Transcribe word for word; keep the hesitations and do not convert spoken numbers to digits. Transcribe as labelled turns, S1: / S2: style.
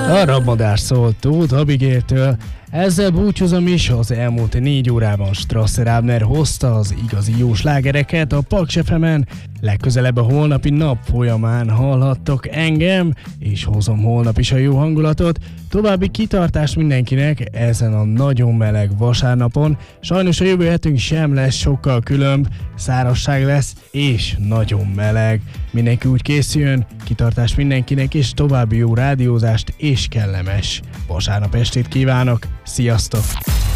S1: A ramadás szólt Tóth Abigéltől. Ezzel búcsúzom is, az elmúlt négy órában Strasser Abner hozta az igazi jó slágereket a Paks ef emen. Legközelebb a holnapi nap folyamán hallhattok engem, és hozom holnap is a jó hangulatot. További kitartást mindenkinek ezen a nagyon meleg vasárnapon. Sajnos a jövő hetünk sem lesz sokkal különb, szárazság lesz és nagyon meleg. Mindenki úgy készüljön, kitartás mindenkinek, és további jó rádiózást és kellemes vasárnap estét kívánok. Sziasztok!